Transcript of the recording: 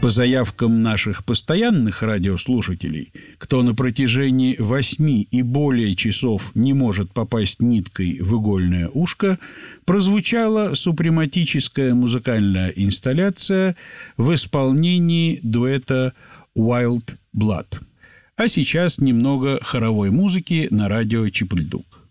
По заявкам наших постоянных радиослушателей, кто на протяжении 8 и более часов не может попасть ниткой в игольное ушко, прозвучала супрематическая музыкальная инсталляция в исполнении дуэта Wild Blood. А сейчас немного хоровой музыки на радио Чип и Дук.